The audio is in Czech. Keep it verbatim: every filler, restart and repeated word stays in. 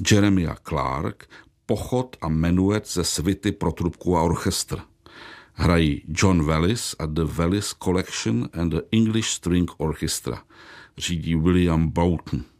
Jeremiah Clark, Pochod a menuet ze svity pro trubku a orchestr. Hrají John Wallis a The Wallis Collection and the English String Orchestra. Řídí William Boughton.